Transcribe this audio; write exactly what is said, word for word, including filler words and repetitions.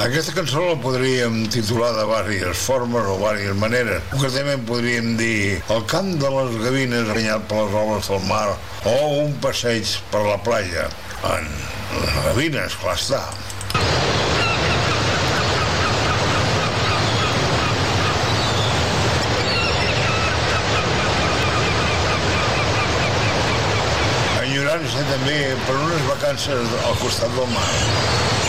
Aquesta cançó la podríem titular de diverses formes o diverses maneres. Concretament podríem dir El cant de les gavines banyat per les oles del mar o Un passeig per la platja. En les gavines, clar està. Enyorança també per unes vacances al costat del mar.